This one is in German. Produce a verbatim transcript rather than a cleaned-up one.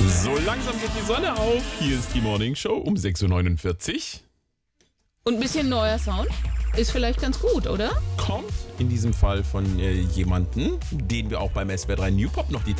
So langsam geht die Sonne auf. Hier ist die Morning Show um sechs Uhr neunundvierzig. Und ein bisschen neuer Sound ist vielleicht ganz gut, oder? Kommt in diesem Fall von äh, jemandem, den wir auch beim S W R drei New Pop noch die Tage